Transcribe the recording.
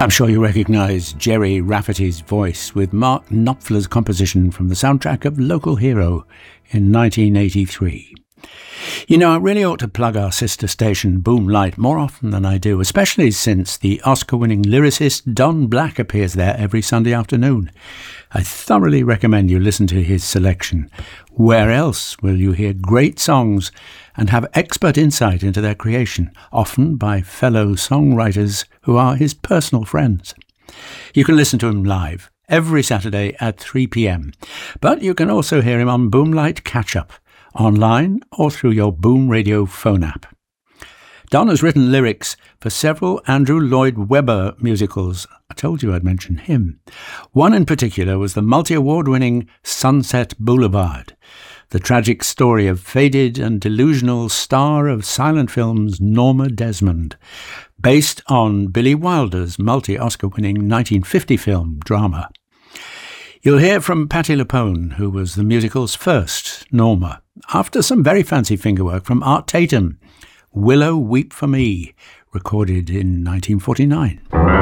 I'm sure you recognise Gerry Rafferty's voice with Mark Knopfler's composition from the soundtrack of Local Hero in 1983. You know, I really ought to plug our sister station Boom Light more often than I do, especially since the Oscar-winning lyricist Don Black appears there every Sunday afternoon. I thoroughly recommend you listen to his selection. Where else will you hear great songs and have expert insight into their creation, often by fellow songwriters who are his personal friends? You can listen to him live every Saturday at 3 p.m, but you can also hear him on Boom Light Catch-Up, online or through your Boom Radio phone app. Don has written lyrics for several Andrew Lloyd Webber musicals. I told you I'd mention him. One in particular was the multi-award-winning Sunset Boulevard, the tragic story of faded and delusional star of silent films Norma Desmond, based on Billy Wilder's multi-Oscar-winning 1950 film Drama. You'll hear from Patti LuPone, who was the musical's first Norma, after some very fancy fingerwork from Art Tatum, Willow Weep for Me, recorded in 1949.